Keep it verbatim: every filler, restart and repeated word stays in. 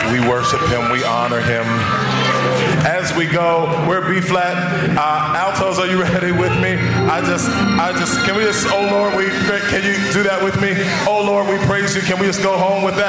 We worship him. We honor him. As we go, we're B flat. Uh, altos, are you ready with me? I just, I just, can we just, oh Lord, we, can you do that with me? Oh Lord, we praise you. Can we just go home with that?